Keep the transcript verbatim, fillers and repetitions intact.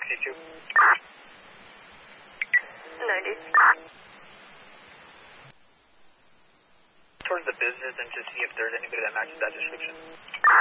sixty-two. ninety. Towards the business and to see if there's anybody that matches that description.